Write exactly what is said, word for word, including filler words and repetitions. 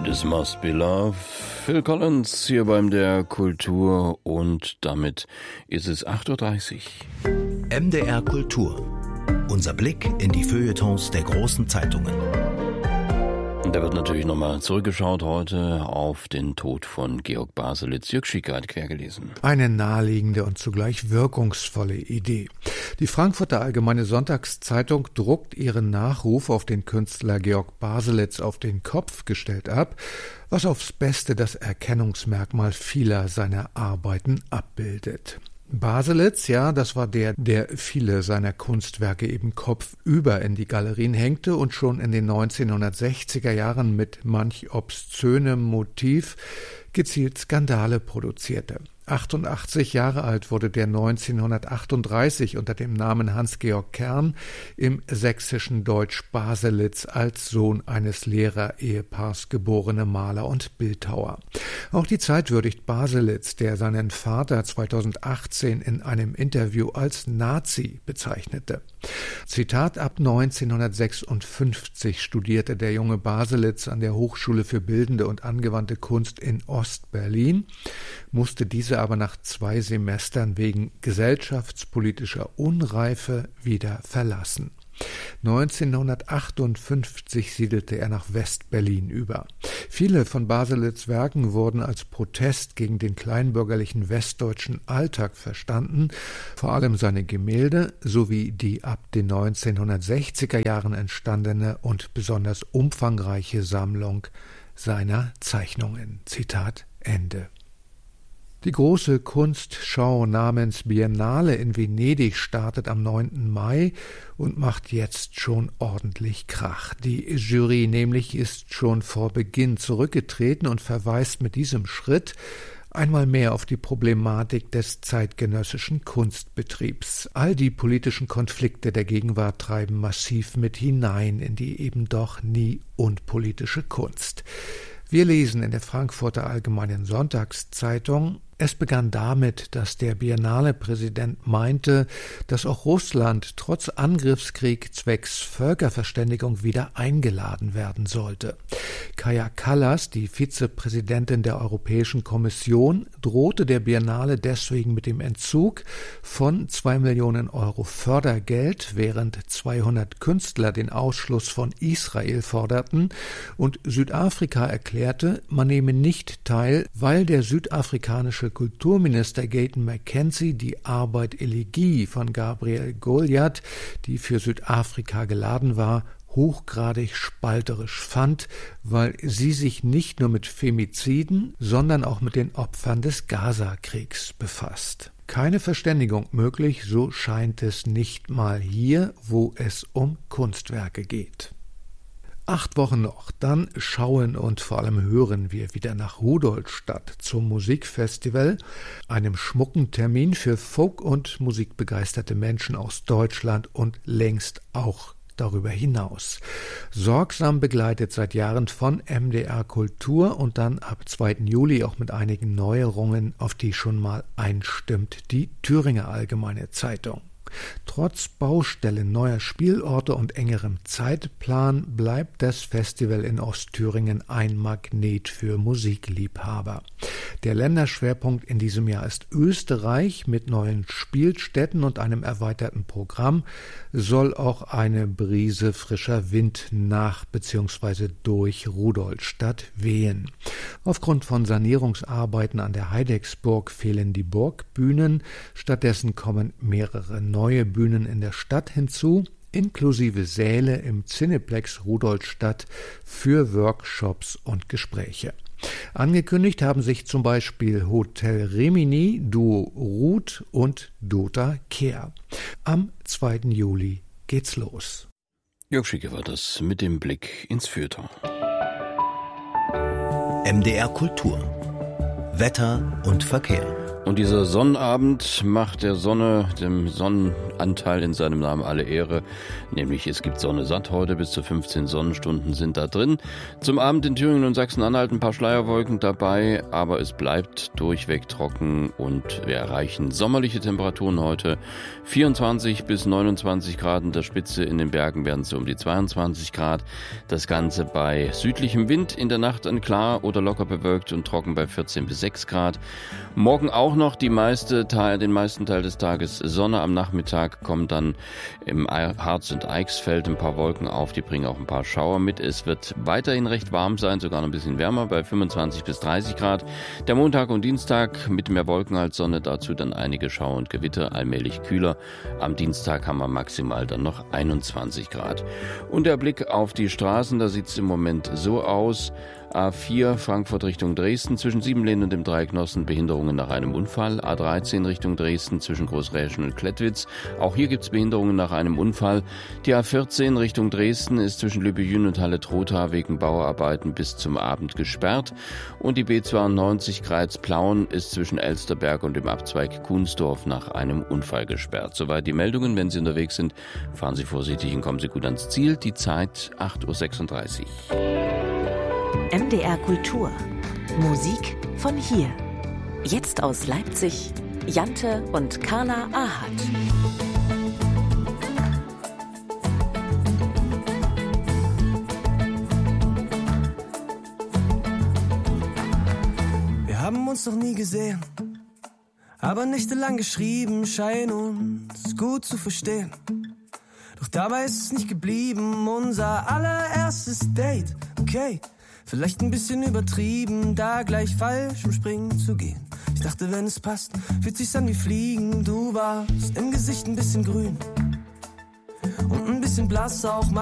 This Must Be Love. Phil Collins hier beim der Kultur und damit ist es acht Uhr dreißig. M D R Kultur. Unser Blick in die Feuilletons der großen Zeitungen. Da wird natürlich nochmal zurückgeschaut heute auf den Tod von Georg Baselitz. Jörg Schieke hat quer gelesen. Eine naheliegende und zugleich wirkungsvolle Idee. Die Frankfurter Allgemeine Sonntagszeitung druckt ihren Nachruf auf den Künstler Georg Baselitz auf den Kopf gestellt ab, was aufs Beste das Erkennungsmerkmal vieler seiner Arbeiten abbildet. Baselitz, ja, das war der, der viele seiner Kunstwerke eben kopfüber in die Galerien hängte und schon in den neunzehnhundertsechziger Jahren mit manch obszönem Motiv gezielt Skandale produzierte. achtundachtzig Jahre alt wurde der neunzehnhundertachtunddreißig unter dem Namen Hans-Georg Kern im sächsischen Deutsch Baselitz als Sohn eines Lehrerehepaars geborene Maler und Bildhauer. Auch die Zeit würdigt Baselitz, der seinen Vater zweitausendachtzehn in einem Interview als Nazi bezeichnete. Zitat: Ab neunzehnhundertsechsundfünfzig studierte der junge Baselitz an der Hochschule für Bildende und Angewandte Kunst in Ost-Berlin, musste diese aber nach zwei Semestern wegen gesellschaftspolitischer Unreife wieder verlassen. neunzehnhundertachtundfünfzig siedelte er nach West-Berlin über. Viele von Baselitz' Werken wurden als Protest gegen den kleinbürgerlichen westdeutschen Alltag verstanden, vor allem seine Gemälde sowie die ab den neunzehnhundertsechziger Jahren entstandene und besonders umfangreiche Sammlung seiner Zeichnungen. Zitat Ende. Die große Kunstschau namens Biennale in Venedig startet am neunten Mai und macht jetzt schon ordentlich Krach. Die Jury nämlich ist schon vor Beginn zurückgetreten und verweist mit diesem Schritt einmal mehr auf die Problematik des zeitgenössischen Kunstbetriebs. All die politischen Konflikte der Gegenwart treiben massiv mit hinein in die eben doch nie unpolitische Kunst. Wir lesen in der Frankfurter Allgemeinen Sonntagszeitung: Es begann damit, dass der Biennale-Präsident meinte, dass auch Russland trotz Angriffskrieg zwecks Völkerverständigung wieder eingeladen werden sollte. Kaja Kallas, die Vizepräsidentin der Europäischen Kommission, drohte der Biennale deswegen mit dem Entzug von zwei Millionen Euro Fördergeld, während zweihundert Künstler den Ausschluss von Israel forderten und Südafrika erklärte, man nehme nicht teil, weil der südafrikanische Kulturminister Gayton McKenzie die Arbeit Elegie von Gabriel Goliath, die für Südafrika geladen war, hochgradig spalterisch fand, weil sie sich nicht nur mit Femiziden, sondern auch mit den Opfern des Gaza-Kriegs befasst. Keine Verständigung möglich, so scheint es nicht mal hier, wo es um Kunstwerke geht. Acht Wochen noch, dann schauen und vor allem hören wir wieder nach Rudolstadt zum Musikfestival, einem schmucken Termin für Folk- und musikbegeisterte Menschen aus Deutschland und längst auch darüber hinaus. Sorgsam begleitet seit Jahren von M D R Kultur und dann ab zweiten Juli auch mit einigen Neuerungen, auf die schon mal einstimmt die Thüringer Allgemeine Zeitung. Trotz Baustellen neuer Spielorte und engerem Zeitplan bleibt das Festival in Ostthüringen ein Magnet für Musikliebhaber. Der Länderschwerpunkt in diesem Jahr ist Österreich. Mit neuen Spielstätten und einem erweiterten Programm soll auch eine Brise frischer Wind nach bzw. durch Rudolstadt wehen. Aufgrund von Sanierungsarbeiten an der Heidecksburg fehlen die Burgbühnen. Stattdessen kommen mehrere neue Bühnen in der Stadt hinzu, inklusive Säle im Cineplex Rudolstadt für Workshops und Gespräche. Angekündigt haben sich zum Beispiel Hotel Rimini, Duo Ruth und Dota Kehr. Am zweiten Juli geht's los. Jörg Schieke war das mit dem Blick ins Feuilleton. M D R Kultur. Wetter und Verkehr. Und dieser Sonnenabend macht der Sonne, dem Sonnenanteil in seinem Namen alle Ehre. Nämlich es gibt Sonne satt heute, bis zu fünfzehn Sonnenstunden sind da drin. Zum Abend in Thüringen und Sachsen-Anhalt ein paar Schleierwolken dabei, aber es bleibt durchweg trocken und wir erreichen sommerliche Temperaturen heute. vierundzwanzig bis neunundzwanzig Grad in der Spitze, in den Bergen werden es um die zweiundzwanzig Grad. Das Ganze bei südlichem Wind, in der Nacht dann klar oder locker bewölkt und trocken bei vierzehn bis sechs Grad. Morgen auch noch die meiste Teil, den meisten Teil des Tages Sonne. Am Nachmittag kommen dann im Harz und Eichsfeld ein paar Wolken auf, die bringen auch ein paar Schauer mit. Es wird weiterhin recht warm sein, sogar noch ein bisschen wärmer bei fünfundzwanzig bis dreißig Grad. Der Montag und Dienstag mit mehr Wolken als Sonne, dazu dann einige Schauer und Gewitter, allmählich kühler. Am Dienstag haben wir maximal dann noch einundzwanzig Grad. Und der Blick auf die Straßen, da sieht es im Moment so aus. A vier Frankfurt Richtung Dresden, zwischen Siebenlehn und dem Dreieck Nossen Behinderungen nach einem Unfall. A dreizehn Richtung Dresden, zwischen Großräschen und Klettwitz. Auch hier gibt es Behinderungen nach einem Unfall. Die A vierzehn Richtung Dresden ist zwischen Lübejün und Halle-Trotha wegen Bauarbeiten bis zum Abend gesperrt. Und die B zweiundneunzig Greiz-Plauen ist zwischen Elsterberg und dem Abzweig Kuhnsdorf nach einem Unfall gesperrt. Soweit die Meldungen. Wenn Sie unterwegs sind, fahren Sie vorsichtig und kommen Sie gut ans Ziel. Die Zeit acht Uhr sechsunddreißig. M D R Kultur. Musik von hier. Jetzt aus Leipzig, Jante und Carla Ahat. Wir haben uns noch nie gesehen, aber nächtelang geschrieben, scheinen uns gut zu verstehen. Doch dabei ist es nicht geblieben, unser allererstes Date. Okay, vielleicht ein bisschen übertrieben, da gleich falsch im Springen zu gehen. Ich dachte, wenn es passt, fühlt sich's an wie Fliegen. Du warst im Gesicht ein bisschen grün und ein bisschen blass auch.